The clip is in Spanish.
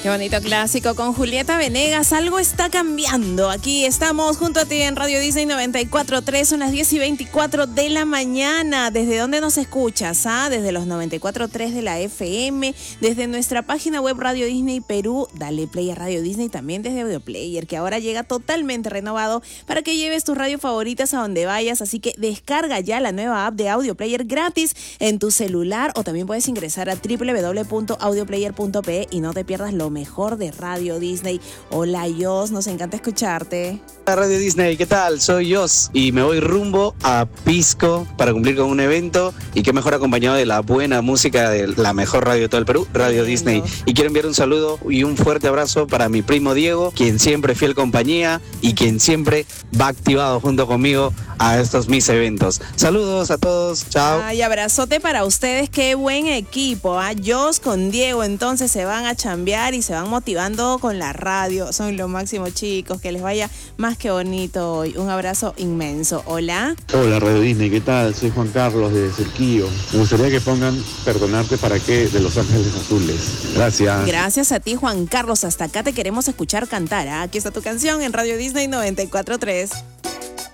Qué bonito clásico con Julieta Venegas. Algo está cambiando. Aquí estamos junto a ti en Radio Disney 94.3, son las 10:24 de la mañana. ¿Desde dónde nos escuchas? Desde los 94.3 de la FM, desde nuestra página web Radio Disney Perú. Dale play a Radio Disney también desde Audio Player, que ahora llega totalmente renovado para que lleves tus radios favoritas a donde vayas. Así que descarga ya la nueva app de Audio Player gratis en tu celular, o también puedes ingresar a www.audioplayer.pe y no te pierdas lo mejor de Radio Disney. Hola, Jos, nos encanta escucharte. Hola, Radio Disney, ¿qué tal? Soy Jos y me voy rumbo a Pisco para cumplir con un evento, y qué mejor acompañado de la buena música de la mejor radio de todo el Perú, Radio Disney. Y quiero enviar un saludo y un fuerte abrazo para mi primo Diego, quien siempre es fiel compañía y quien siempre va activado junto conmigo a estos mis eventos. Saludos a todos, chao. Ay, abrazote para ustedes, qué buen equipo. Jos con Diego entonces se van a chambear y se van motivando con la radio. Son lo máximo, chicos, que les vaya más que bonito hoy. Un abrazo inmenso. Hola. Hola, Radio Disney, ¿qué tal? Soy Juan Carlos de Cerquillo. Me gustaría que pongan Perdonarte para qué de Los Ángeles Azules. Gracias. Gracias a ti, Juan Carlos. Hasta acá te queremos escuchar cantar. Aquí está tu canción en Radio Disney 94.3.